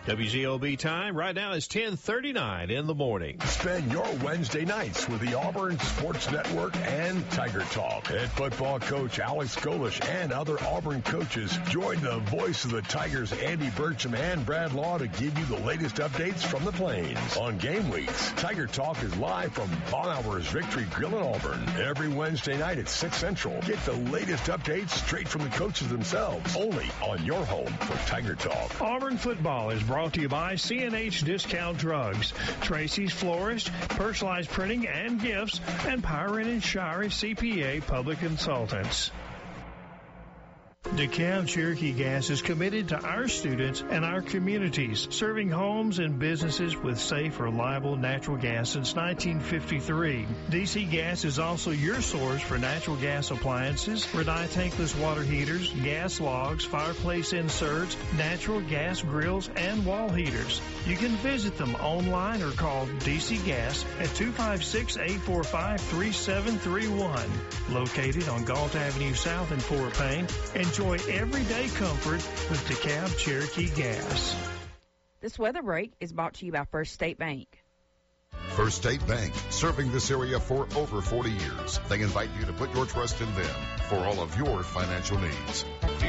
WZOB time right now is 10:39 in the morning. Spend your Wednesday nights with the Auburn Sports Network and Tiger Talk. Head football coach Alex Golish and other Auburn coaches join the voice of the Tigers, Andy Burcham and Brad Law, to give you the latest updates from the Plains. On game weeks, Tiger Talk is live from Bonhour's Victory Grill in Auburn every Wednesday night at 6 Central. Get the latest updates straight from the coaches themselves, only on your home for Tiger Talk. Auburn football is brought to you by CNH Discount Drugs, Tracy's Florist, Personalized Printing and Gifts, and Pyron and Shire CPA Public Consultants. DeKalb Cherokee Gas is committed to our students and our communities, serving homes and businesses with safe, reliable natural gas since 1953. DC Gas is also your source for natural gas appliances, Renai tankless water heaters, gas logs, fireplace inserts, natural gas grills, and wall heaters. You can visit them online or call DC Gas at 256-845-3731. Located on Galt Avenue South in Fort Payne. Enjoy everyday comfort with DeKalb Cherokee Gas. This weather break is brought to you by First State Bank. First State Bank, serving this area for over 40 years. They invite you to put your trust in them for all of your financial needs.